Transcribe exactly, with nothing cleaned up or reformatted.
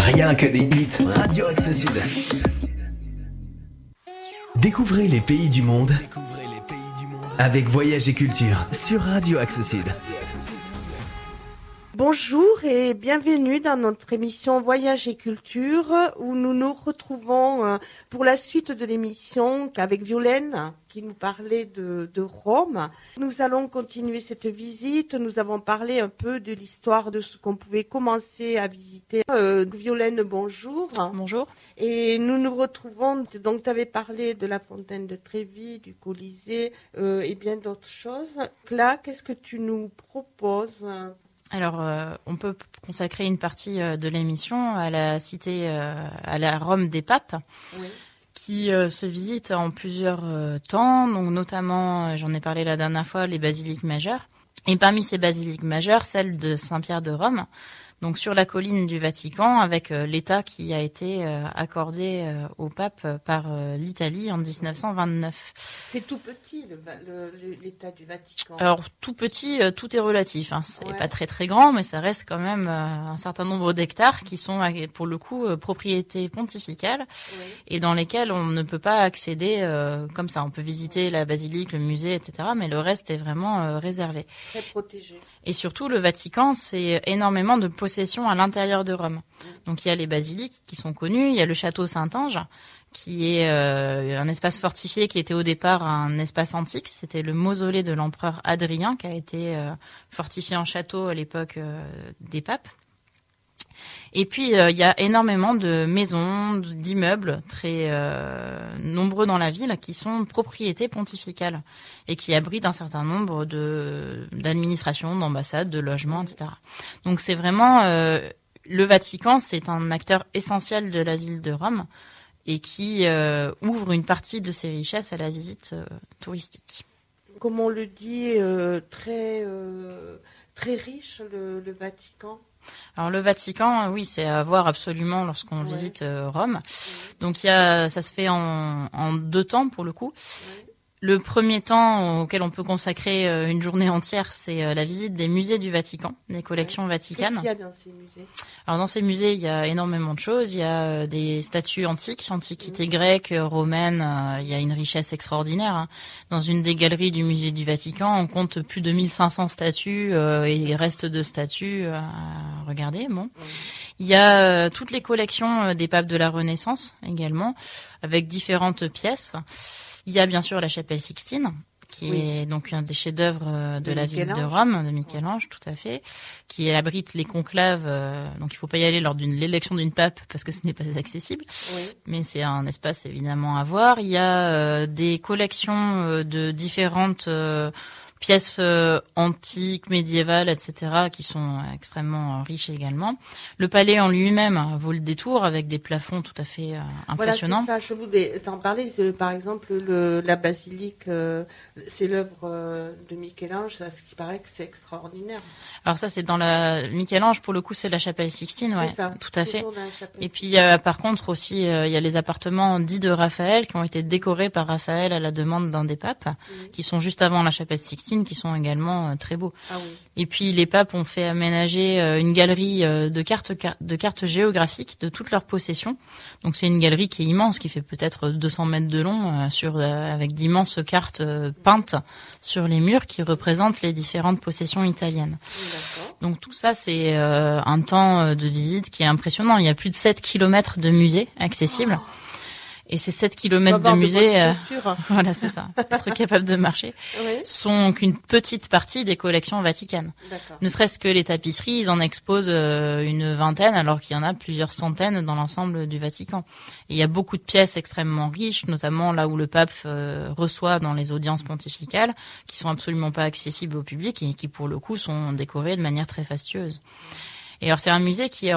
Rien que des hits. Radio Axe Sud. Découvrez les pays du monde avec Voyage et Culture sur Radio Axe Sud. Bonjour et bienvenue dans notre émission Voyage et Culture où nous nous retrouvons pour la suite de l'émission avec Violaine qui nous parlait de, de Rome. Nous allons continuer cette visite. Nous avons parlé un peu de l'histoire de ce qu'on pouvait commencer à visiter. Euh, Violaine, bonjour. Bonjour. Et nous nous retrouvons, donc tu avais parlé de la fontaine de Trévi, du Colisée euh, et bien d'autres choses. Là, qu'est-ce que tu nous proposes ? Alors, euh, on peut consacrer une partie euh, de l'émission à la cité, euh, à la Rome des papes, oui. qui euh, se visite en plusieurs euh, temps. Donc, notamment, euh, j'en ai parlé la dernière fois, les basiliques majeures. Et parmi ces basiliques majeures, celle de Saint-Pierre de Rome, donc sur la colline du Vatican, avec euh, l'état qui a été euh, accordé euh, au pape euh, par euh, l'Italie en dix-neuf cent vingt-neuf. C'est tout petit, le, le, l'état du Vatican. Alors, tout petit, euh, tout est relatif. Hein. C'est ouais. pas très très grand, mais ça reste quand même euh, un certain nombre d'hectares qui sont, pour le coup, euh, propriétés pontificales oui. et dans lesquelles on ne peut pas accéder euh, comme ça. On peut visiter la basilique, le musée, et cetera, mais le reste est vraiment euh, réservé. Très protégé. Et surtout, le Vatican, c'est énormément de possessions à l'intérieur de Rome. Donc il y a les basiliques qui sont connues, il y a le château Saint-Ange, qui est euh, un espace fortifié qui était au départ un espace antique. C'était le mausolée de l'empereur Hadrien qui a été euh, fortifié en château à l'époque euh, des papes. Et puis euh, il y a énormément de maisons, d'immeubles très euh, nombreux dans la ville qui sont propriétés pontificales et qui abritent un certain nombre de d'administrations, d'ambassades, de logements, et cetera. Donc c'est vraiment euh, le Vatican, c'est un acteur essentiel de la ville de Rome et qui euh, ouvre une partie de ses richesses à la visite euh, touristique. Comme on le dit, euh, très euh, très riche le, le Vatican. Alors le Vatican, oui, c'est à voir absolument lorsqu'on ouais. visite euh, Rome. Ouais. Donc il y a, ça se fait en, en deux temps pour le coup. Ouais. Le premier temps auquel on peut consacrer euh, une journée entière, c'est euh, la visite des musées du Vatican, des collections ouais. vaticanes. Qu'est-ce qu'il y a dans ces musées ? Alors dans ces musées, il y a énormément de choses. Il y a euh, des statues antiques, antiquité mmh. grecque, romaine. Euh, il y a une richesse extraordinaire. Hein. Dans une des galeries du musée du Vatican, on compte plus de mille cinq cents statues euh, et restes de statues euh, à regarder. Bon. Mmh. Il y a euh, toutes les collections euh, des papes de la Renaissance également, avec différentes pièces. Il y a bien sûr la chapelle Sixtine, qui oui. est donc un des chefs-d'œuvre de, de la ville de Rome, de Michel-Ange, tout à fait, qui abrite les conclaves. Euh, donc il faut pas y aller lors d'une l'élection d'une pape parce que ce n'est pas accessible, oui. mais c'est un espace évidemment à voir. Il y a euh, des collections euh, de différentes euh, pièces euh, antiques, médiévales, et cetera, qui sont extrêmement euh, riches également. Le palais en lui-même vaut le détour avec des plafonds tout à fait euh, impressionnants. Voilà, c'est ça. Je voulais t'en parler. C'est, par exemple, le, la basilique, euh, c'est l'œuvre euh, de Michel-Ange. Ça, ce qui paraît que c'est extraordinaire. Alors ça, c'est dans la Michel-Ange. Pour le coup, c'est la chapelle Sixtine, ouais, c'est ça, tout à fait. Et puis, il euh, par contre, aussi, euh, il y a les appartements dits de Raphaël qui ont été décorés par Raphaël à la demande d'un des papes, mmh. qui sont juste avant la chapelle Sixtine, qui sont également euh, très beaux. Ah oui. Et puis les papes ont fait aménager euh, une galerie euh, de cartes car- de cartes géographiques de toutes leurs possessions. Donc c'est une galerie qui est immense, qui fait peut-être deux cents mètres de long, euh, sur euh, avec d'immenses cartes euh, peintes sur les murs qui représentent les différentes possessions italiennes. D'accord. Donc tout ça, c'est euh, un temps de visite qui est impressionnant. Il y a plus de sept kilomètres de musées accessibles. Oh. Et ces sept kilomètres de musée, euh, voilà, c'est ça, être capable de marcher, oui. sont qu'une petite partie des collections vaticanes. D'accord. Ne serait-ce que les tapisseries, ils en exposent euh, une vingtaine, alors qu'il y en a plusieurs centaines dans l'ensemble du Vatican. Et il y a beaucoup de pièces extrêmement riches, notamment là où le pape euh, reçoit dans les audiences pontificales, qui sont absolument pas accessibles au public et qui, pour le coup, sont décorées de manière très fastueuse. Et alors, c'est un musée qui est